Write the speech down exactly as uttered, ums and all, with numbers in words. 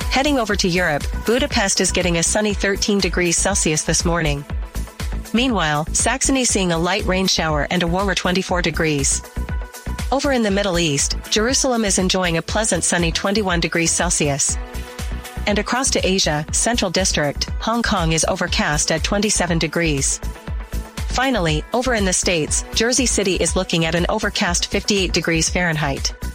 Heading over to Europe, Budapest is getting a sunny thirteen degrees Celsius this morning. Meanwhile, Saxony seeing a light rain shower and a warmer twenty-four degrees. Over in the Middle East, Jerusalem is enjoying a pleasant sunny twenty-one degrees Celsius. And across to Asia, Central District, Hong Kong is overcast at twenty-seven degrees. Finally, over in the States, Jersey City is looking at an overcast fifty-eight degrees Fahrenheit.